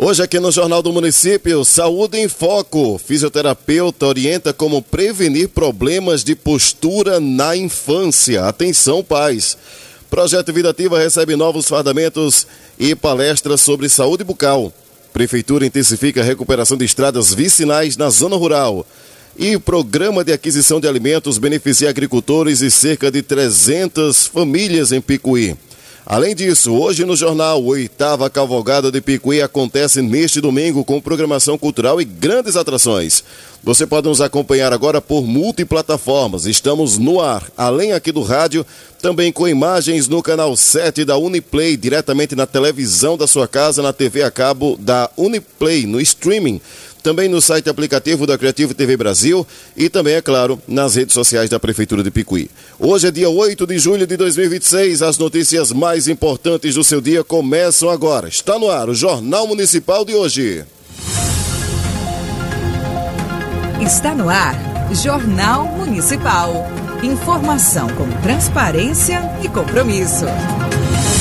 Hoje aqui no Jornal do Município, Saúde em Foco. Fisioterapeuta orienta como prevenir problemas de postura na infância. Atenção, pais. Projeto Vida Ativa recebe novos fardamentos e palestras sobre saúde bucal. Prefeitura intensifica a recuperação de estradas vicinais na zona rural. E o programa de aquisição de alimentos beneficia agricultores e cerca de 300 famílias em Picuí. Além disso, hoje no jornal, 8ª Cavalgada de Picuí acontece neste domingo com programação cultural e grandes atrações. Você pode nos acompanhar agora por multiplataformas. Estamos no ar, além aqui do rádio, também com imagens no canal 7 da Uniplay, diretamente na televisão da sua casa, na TV a cabo da Uniplay, no streaming. Também no site aplicativo da Creativo TV Brasil e também, é claro, nas redes sociais da Prefeitura de Picuí. Hoje é dia 8 de julho de 2026, as notícias mais importantes do seu dia começam agora. Está no ar o Jornal Municipal de hoje. Está no ar, Jornal Municipal. Informação com transparência e compromisso.